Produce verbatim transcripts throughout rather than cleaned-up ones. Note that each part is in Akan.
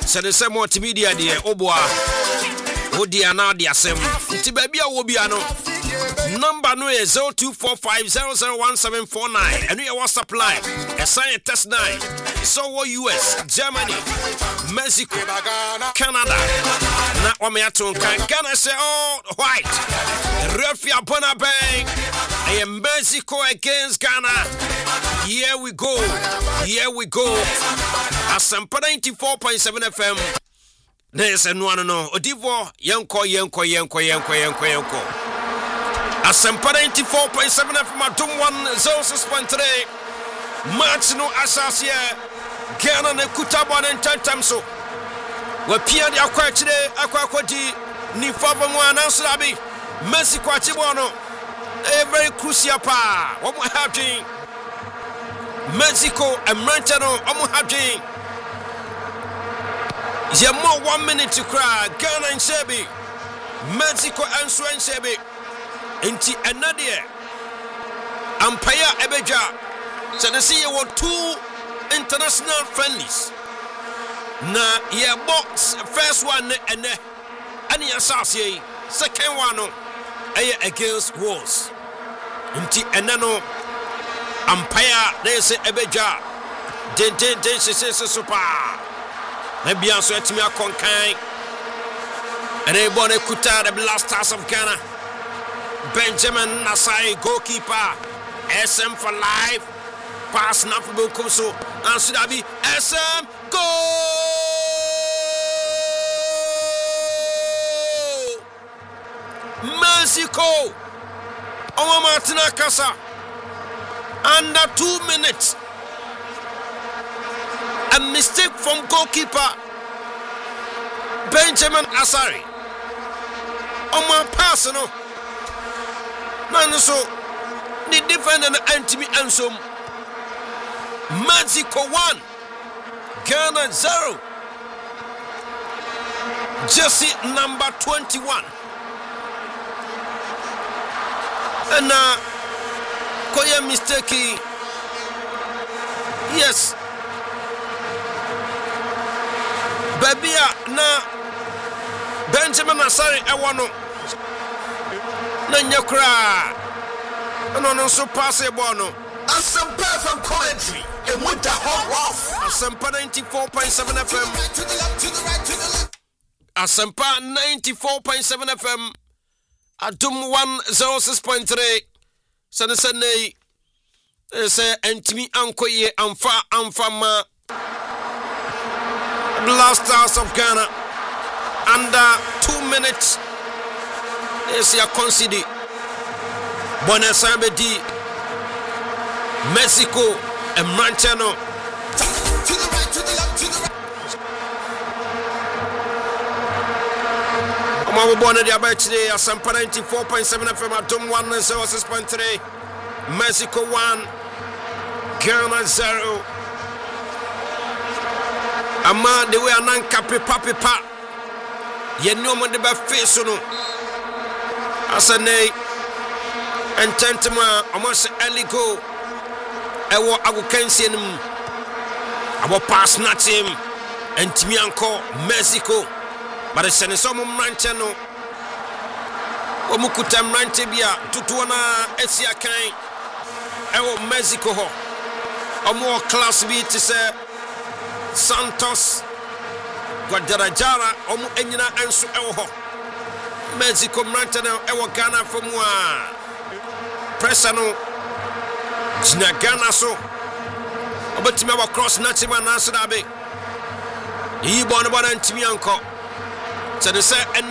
Said the same multimedia dear Oboa Odia Nadia Sem Tibabia Wobiano number no is zero two four five zero zero one seven four nine and we are WhatsApp live a sign test nine so U S Germany Mexico Canada na omeaton kan Ghana say all white Refia Bonabang I am Mexico against Ghana. Here we go. Here we go. Asampa ninety-four point seven F M. There's a no no. Odivo yanko yanko yanko yanko yanko yanko. Asampa ninety-four point seven F M Adum one zero six point three. Match no asasia. Ghana ne kutabo ne ntantamso. We pia dia kwachire akwakwodi ni fava mu ananslabi. Mexico achibono. A very crucial pa. What will happen? Mexico and Montano. What will happen? You more one minute to cry. Ghana and Sebi, Mexico and Swan Sebi. Inti Anadia. Ampaya Ebeja. So they see you two international friendlies. Na yeah box first one and any associate second one. Aye against walls. Inti enano umpire they say ebeja. Den den den she say super. Na bia so etimi akonkan. And they born Kuta the Blasters of Ghana. Benjamin Nasai goalkeeper. S M for life. Pass na for Bokoso. And should that be S M goal. Mexico, Oma Martina Casa, under two minutes. A mistake from goalkeeper Benjamin Asari. Oma Passano. Nanoso, the defender Antimi Ansum. Mexico one, Ghana zero. Jersey number twenty-one. And now, Koya mistake. Yes. Babia na Benjamin Asari Ewano. Na nyakra. No no so pass e bono. Asampa from Coventry. And with the hot off. Asampa ninety-four point seven F M. Asampa ninety-four point seven F M. Adum one zero six point three. Sane sane say entimi ankoye amfa amfa ma Blasters of Ghana under two minutes. Yes, ya concede. Bonasambedi Mexico and Montano. To the right, to the left, to the right. I'm born at the about today. Asampa ninety-four point seven F M. Adum one zero six point three. Mexico one, Ghana zero. Ama the way anan kape pape pa. Ye no mo de ba face no. Asane ententema almost early go. Ewo agukensi enim. Abo pass not him. Entimi anko Mexico. But it's an some manche no. Omukuta manche bia tutuona esia kan. Ewo Mexico ho. Omo class B to say Santos Guadalajara omu enyina enso ewo ho. Mexico manche no ewo Ghana for mo a. Pressa no Gina Ghana so. Obetime wa cross natima na so da be. Yi bon bon antimi anko. So they say and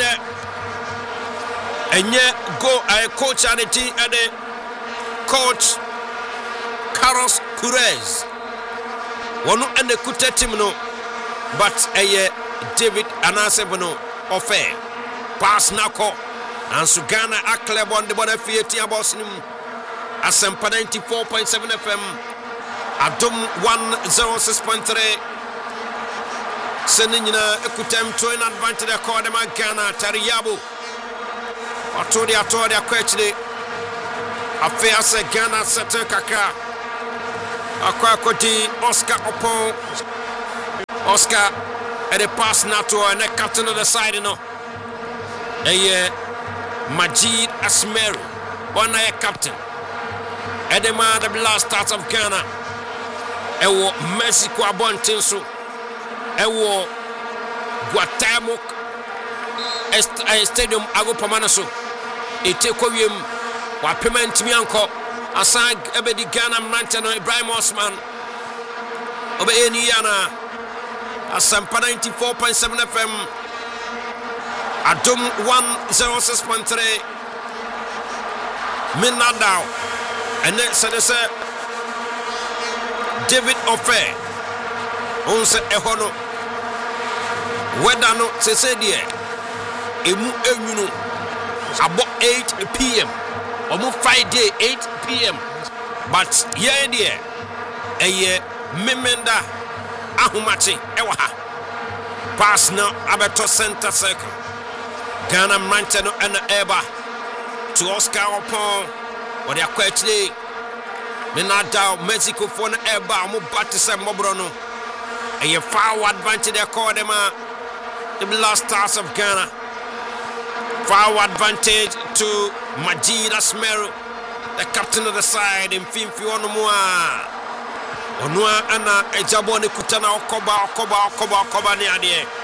and yeah go I coach and the team and the coach Carlos Cruz. One and the Kuta team no, but a David Anasebono offer pass nako and so Ghana akle bon the body fiati about him. Asampa ninety-four point seven F M. Adum one zero six point three. Sending Ekutem to an advantage of Kodama Ghana, Tariabu. I told you, I told you, I question Affair say Ghana, Sete Kaka. Aquakoti, Oscar Opon, Oscar and the pass now to our next captain of the side, you know. A Majid Asmeru, one eye captain. And the man, the last start of Ghana. Ewo Mexico Abontinso. Ewo Guatemala Stadium Ago Pamanaso. Etekoyem wa payment mi anko asan ebedi Ghana Mantano Ibrahim Osman obe eni yana Asampa ninety-four point seven F M Adum one oh six point three Minadao and then said David Ofe onse ehono wedano se se die emu enwunu about eight p.m. Almost Friday eight p.m. But yeah dear a year memenda ahumachi ewaha pass now abeto center circle Ghana Mantano and Eba to Oscar upon or they are quietly Minada Mexico for an Eba Mubatisa Mobrono a year far advantage they call them the last stars of Ghana. Forward advantage to Majid Asmeru, the captain of the side in Finfi Onumwa. Onua ana ejabone kutana okoba okoba okoba okoba ni adie.